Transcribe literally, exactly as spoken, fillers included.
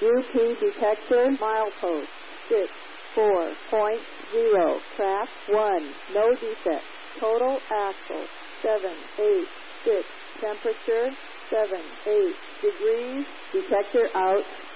U P detector, milepost, six, four point zero, track one, no defect, total axle, seven, eight, six, temperature, seven, eight degrees, detector out.